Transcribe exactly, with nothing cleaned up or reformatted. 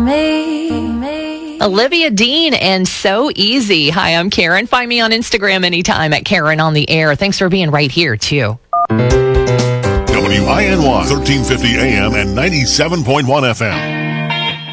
me. Olivia Dean and So Easy. Hi, I'm Karen. Find me on Instagram anytime at Karen on the Air. Thanks for being right here, too. W I N Y, thirteen fifty A M and ninety-seven point one F M.